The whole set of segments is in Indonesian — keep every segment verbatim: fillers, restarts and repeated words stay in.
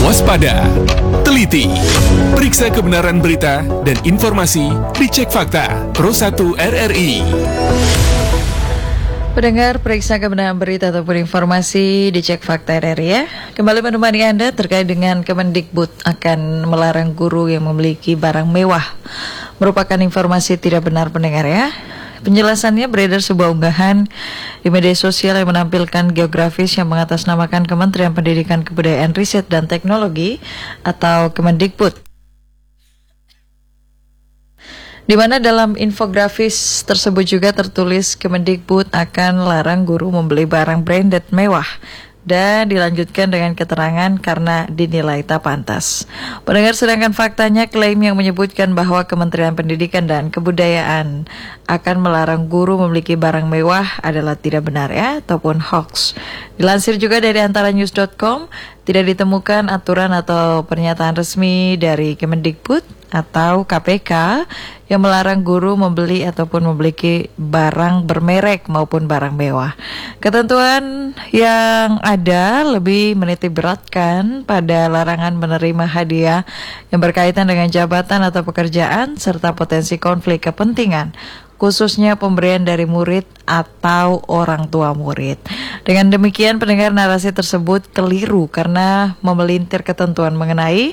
Waspada, teliti, periksa kebenaran berita dan informasi, dicek fakta. Pro satu R R I. Pendengar, periksa kebenaran berita ataupun informasi, dicek fakta R R I ya. Kembali menemani Anda terkait dengan Kemendikbud akan melarang guru yang memiliki barang mewah. Merupakan informasi tidak benar, pendengar ya. Penjelasannya beredar sebuah unggahan di media sosial yang menampilkan geografis yang mengatasnamakan Kementerian Pendidikan, Kebudayaan, Riset, dan Teknologi atau Kemendikbud. Di mana dalam infografis tersebut juga tertulis Kemendikbud akan larang guru membeli barang branded mewah. Dan dilanjutkan dengan keterangan karena dinilai tak pantas. Pendengar, sedangkan faktanya klaim yang menyebutkan bahwa Kementerian Pendidikan dan Kebudayaan akan melarang guru memiliki barang mewah adalah tidak benar ya, ataupun hoax. Dilansir juga dari antaranyus dot com, tidak ditemukan aturan atau pernyataan resmi dari Kemendikbud atau K P K yang melarang guru membeli ataupun memiliki barang bermerek maupun barang mewah. Ketentuan yang ada lebih menitik beratkan pada larangan menerima hadiah yang berkaitan dengan jabatan atau pekerjaan serta potensi konflik kepentingan, khususnya pemberian dari murid atau orang tua murid. Dengan demikian, pendengar, narasi tersebut keliru karena memelintir ketentuan mengenai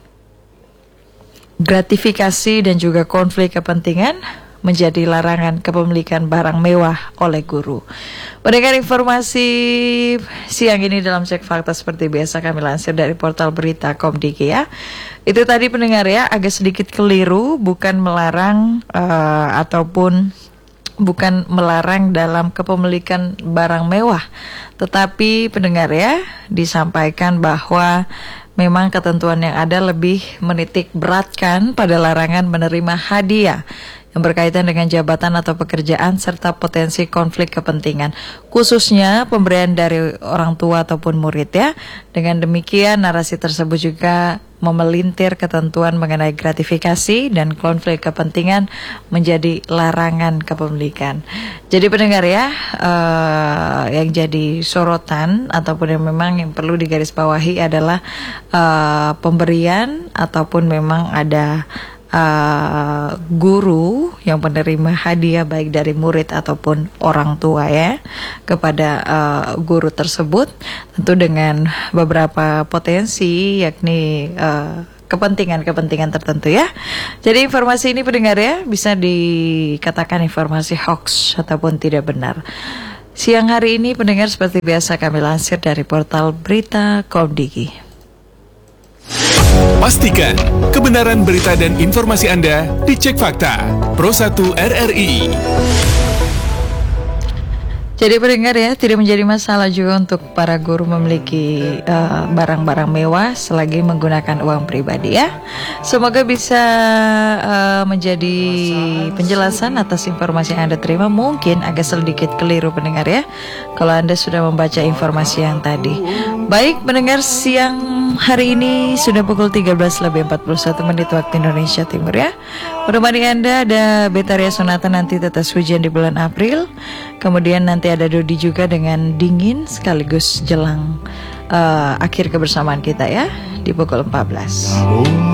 gratifikasi dan juga konflik kepentingan menjadi larangan kepemilikan barang mewah oleh guru. Pendengar, informasi siang ini dalam cek fakta seperti biasa kami lansir dari portal berita titik com titik d k ya. Itu tadi, pendengar ya, agak sedikit keliru, bukan melarang uh, ataupun bukan melarang dalam kepemilikan barang mewah, tetapi pendengar ya, disampaikan bahwa memang ketentuan yang ada lebih menitik beratkan pada larangan menerima hadiah yang berkaitan dengan jabatan atau pekerjaan serta potensi konflik kepentingan, khususnya pemberian dari orang tua ataupun murid ya. Dengan demikian, narasi tersebut juga memelintir ketentuan mengenai gratifikasi dan konflik kepentingan menjadi larangan kepemilikan. Jadi pendengar ya, uh, yang jadi sorotan ataupun yang memang yang perlu digarisbawahi adalah uh, pemberian ataupun memang ada Uh, guru yang menerima hadiah baik dari murid ataupun orang tua ya kepada uh, guru tersebut, tentu dengan beberapa potensi yakni uh, kepentingan-kepentingan tertentu ya. Jadi informasi ini pendengar ya bisa dikatakan informasi hoax ataupun tidak benar. Siang hari ini pendengar, seperti biasa kami lansir dari portal berita titik com titik d k. Pastikan kebenaran berita dan informasi Anda dicek fakta. Pro satu R R I. Jadi pendengar ya, tidak menjadi masalah juga untuk para guru memiliki uh, barang-barang mewah selagi menggunakan uang pribadi ya. Semoga bisa uh, menjadi penjelasan atas informasi yang Anda terima. Mungkin agak sedikit keliru pendengar ya, kalau Anda sudah membaca informasi yang tadi. Baik pendengar, siang hari ini sudah pukul tiga belas lebih empat puluh satu menit waktu Indonesia Timur ya. Menemani Anda ada Betaria Sonata, nanti tetes hujan di bulan April. Kemudian nanti ada Dodi juga dengan dingin sekaligus jelang uh, akhir kebersamaan kita ya di pukul empat belas.